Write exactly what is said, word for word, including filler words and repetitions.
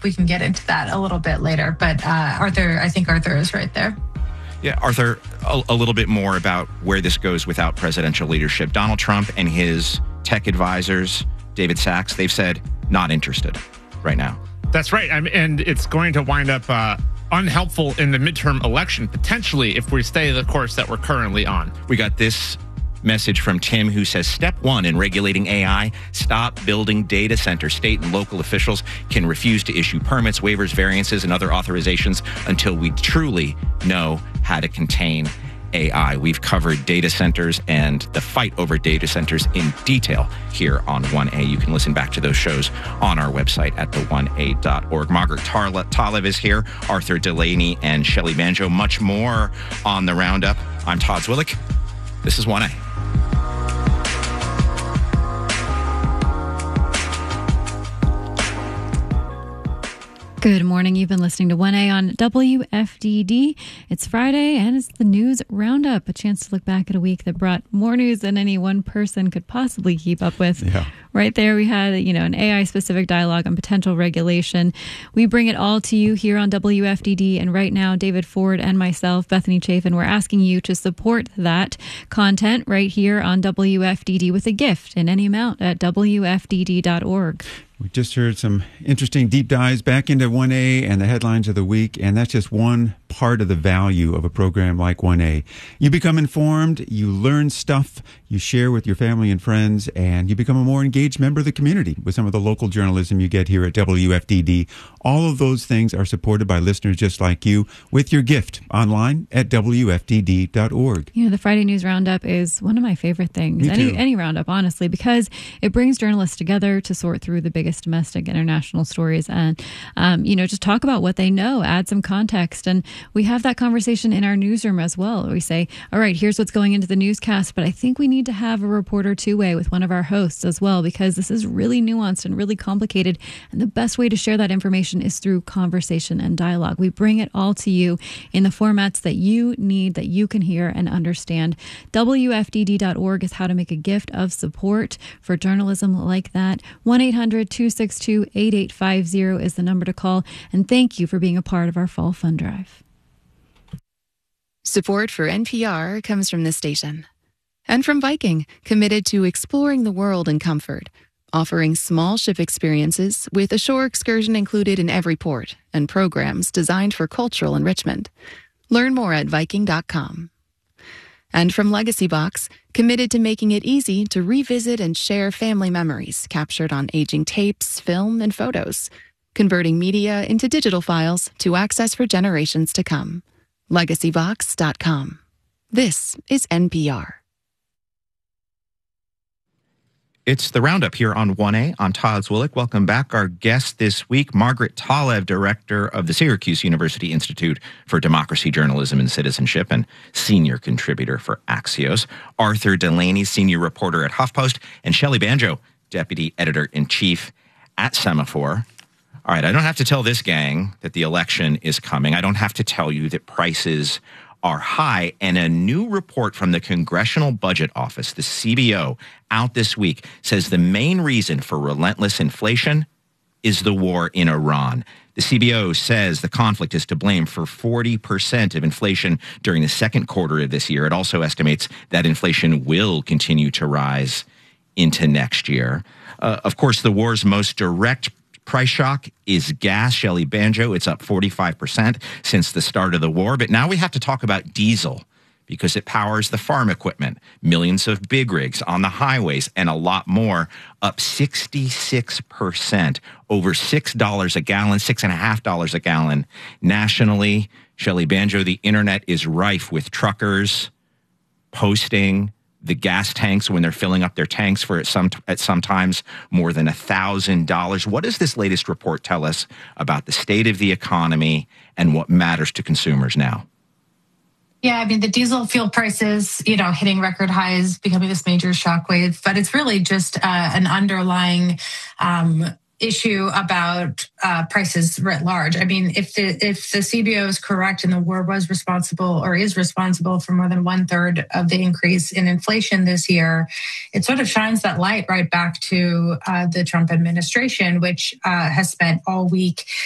we can get into that a little bit later. But uh, Arthur, I think Arthur is right there. Yeah, Arthur, a, a little bit more about where this goes without presidential leadership. Donald Trump and his tech advisors, David Sachs, they've said not interested right now. That's right. I mean, and it's going to wind up uh, unhelpful in the midterm election, potentially, if we stay the course that we're currently on. We got this message from Tim, who says, step one in regulating A I, stop building data centers. State and local officials can refuse to issue permits, waivers, variances, and other authorizations until we truly know how to contain A I. We've covered data centers and the fight over data centers in detail here on one A. You can listen back to those shows on our website at the one a dot org. Margaret Talev is here, Arthur Delaney and Shelley Banjo. Much more on the Roundup. I'm Todd Zwillich. This is one A. Good morning. You've been listening to one A on W F D D. It's Friday and it's the News Roundup, a chance to look back at a week that brought more news than any one person could possibly keep up with. Yeah. Right there, we had, you know, an A I-specific dialogue on potential regulation. We bring it all to you here on W F D D, and right now, David Ford and myself, Bethany Chafin, we're asking you to support that content right here on W F D D with a gift in any amount at W F D D dot org. We just heard some interesting deep dives back into one A and the headlines of the week, and that's just one part of the value of a program like one A. You become informed, you learn stuff, you share with your family and friends, and you become a more engaged member of the community with some of the local journalism you get here at W F D D. All of those things are supported by listeners just like you with your gift online at W F D D dot org. You know, the Friday News Roundup is one of my favorite things. Me any too. any roundup, honestly, because it brings journalists together to sort through the biggest domestic international stories and, um, you know, just talk about what they know, add some context. And we have that conversation in our newsroom as well. We say, all right, here's what's going into the newscast, but I think we need to have a reporter two-way with one of our hosts as well, because this is really nuanced and really complicated. And the best way to share that information is through conversation and dialogue. We bring it all to you in the formats that you need, that you can hear and understand. W F D D dot org is how to make a gift of support for journalism like that. one eight hundred two six two eight eight five zero is the number to call. And thank you for being a part of our fall fund drive. Support for N P R comes from this station. And from Viking, committed to exploring the world in comfort, offering small ship experiences with a shore excursion included in every port and programs designed for cultural enrichment. Learn more at Viking dot com. And from Legacy Box, committed to making it easy to revisit and share family memories captured on aging tapes, film, and photos, converting media into digital files to access for generations to come. Legacy Box dot com. This is N P R. It's the Roundup here on one A. I'm Todd Zwillich. Welcome back. Our guest this week, Margaret Talev, director of the Syracuse University Institute for Democracy, Journalism, and Citizenship, and senior contributor for Axios. Arthur Delaney, senior reporter at HuffPost, and Shelley Banjo, deputy editor-in-chief at Semaphore. All right, I don't have to tell this gang that the election is coming. I don't have to tell you that prices are high, and a new report from the Congressional Budget Office, the C B O, out this week says the main reason for relentless inflation is the war in Iran. The C B O says the conflict is to blame for forty percent of inflation during the second quarter of this year. It also estimates that inflation will continue to rise into next year. Uh, of course, the war's most direct price shock is gas. Shelley Banjo, it's up forty-five percent since the start of the war. But now we have to talk about diesel because it powers the farm equipment, millions of big rigs on the highways, and a lot more, up sixty-six percent, over six dollars a gallon, six point five dollars a gallon nationally. Shelley Banjo, the internet is rife with truckers posting the gas tanks when they're filling up their tanks for at some at sometimes more than a thousand dollars. What does this latest report tell us about the state of the economy and what matters to consumers now? Yeah, I mean, the diesel fuel prices, you know, hitting record highs, becoming this major shockwave, but it's really just uh, an underlying um, issue about uh, prices writ large. I mean, if the if the C B O is correct and the war was responsible or is responsible for more than one third of the increase in inflation this year, it sort of shines that light right back to uh, the Trump administration, which uh, has spent all week